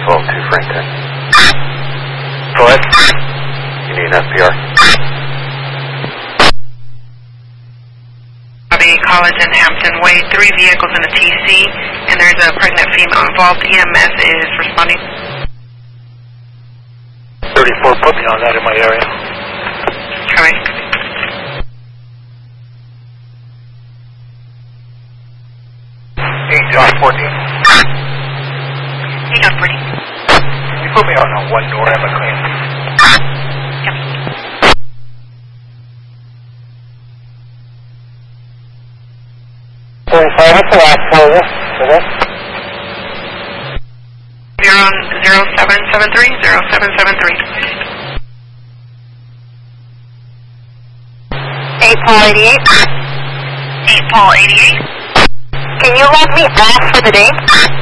12-2 Franklin. Go ahead. You need an FPR. College in Hampton Way, 3 vehicles in a TC, and there's a pregnant female involved. EMS is responding. 34, put me on that in my area. Coming. John 14. John 14. Can you put me on one door and McLean? Yep. What's the last for you? You're on 0773, 0773. 8 Paul 88. 8 Paul 88. Can you let me off for the day?